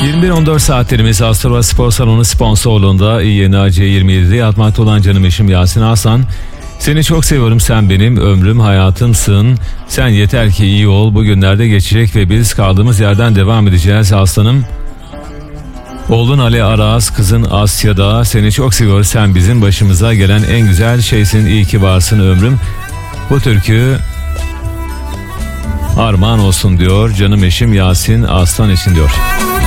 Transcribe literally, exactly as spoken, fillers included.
yirmi bir on dört saatlerimiz Astrova Spor Salonu sponsorluğunda İ Y N A C yirmi yedi'de yatmakta olan canım eşim Yasin Aslan. Seni çok seviyorum, sen benim ömrüm hayatımsın. Sen yeter ki iyi ol, bugünlerde geçecek ve biz kaldığımız yerden devam edeceğiz aslanım. Oğlun Ali Aras, kızın Asya'da. Seni çok seviyoruz, sen bizim başımıza gelen en güzel şeysin, iyi ki varsın ömrüm. Bu türkü armağan olsun diyor canım eşim Yasin Aslan için diyor.